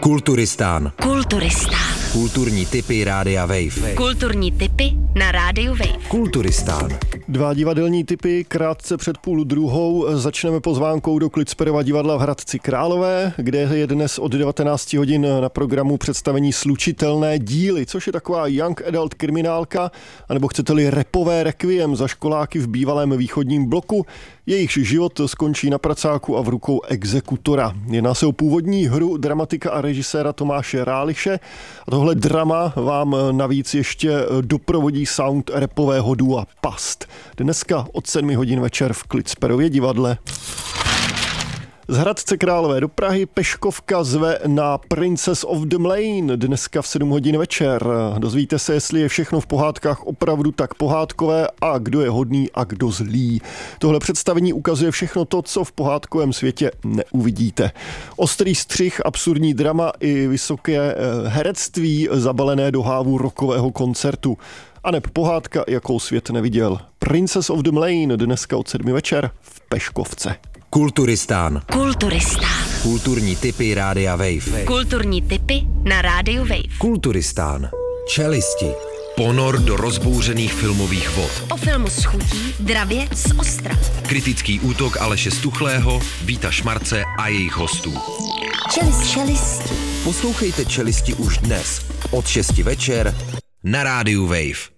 Kulturistán. Kulturistán. Kulturní tipy Rádia Wave. Kulturní tipy na Rádiu Wave. Kulturistán. 2 divadelní tipy krátce před 12:30. Začneme pozvánkou do Klitsperova divadla v Hradci Králové, kde je dnes od 19 hodin na programu představení Slučitelné díly, což je taková young adult kriminálka, anebo chcete-li rapové requiem za školáky v bývalém východním bloku. Jejich život skončí na pracáku a v rukou exekutora. Jedná se o původní hru dramatika a režiséra Tomáše Ráliše. A tohle drama vám navíc ještě doprovodí sound rapového dua Past. Dneska od 7 hodin večer v Klitsperově divadle. Z Hradce Králové do Prahy Peškovka zve na Princess of the Mlejn dneska v 7 hodin večer. Dozvíte se, jestli je všechno v pohádkách opravdu tak pohádkové a kdo je hodný a kdo zlý. Tohle představení ukazuje všechno to, co v pohádkovém světě neuvidíte. Ostrý střih, absurdní drama i vysoké herectví zabalené do hávu rockového koncertu. Aneb pohádka, jakou svět neviděl. Princess of the Mlejn dneska od 7 večer v Peškovce. Kulturistán. Kulturistán. Kulturní tipy Rádia Wave. Kulturní tipy na Rádiu Wave. Kulturistán. Čelisti. Ponor do rozbouřených filmových vod. O filmu s chutí dravě z Ostrava. Kritický útok Aleše Stuchlého, Víta Šmarce a jejich hostů. Čelisti. Poslouchejte Čelisti už dnes od 6 večer na Rádiu Wave.